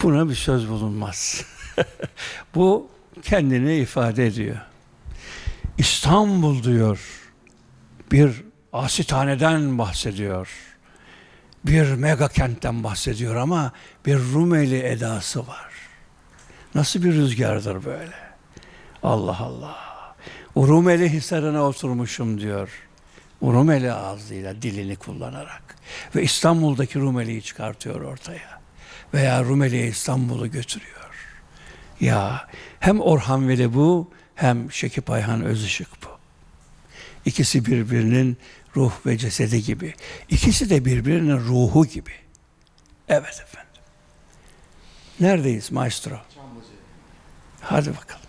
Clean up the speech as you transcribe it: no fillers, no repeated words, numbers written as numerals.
Buna bir söz bulunmaz. Bu kendini ifade ediyor. İstanbul diyor, bir asithaneden bahsediyor. Bir mega kentten bahsediyor ama bir Rumeli edası var. Nasıl bir rüzgardır böyle? Allah Allah. Rumeli hisarına oturmuşum diyor. Rumeli ağzıyla, dilini kullanarak. Ve İstanbul'daki Rumeli'yi çıkartıyor ortaya. Veya Rumeli'ye İstanbul'u götürüyor. Ya hem Orhan Veli bu, hem Şekip Ayhan Özışık bu. İkisi birbirinin ruh ve cesedi gibi. İkisi de birbirinin ruhu gibi. Evet efendim. Neredeyiz maestro? Hadi bakalım.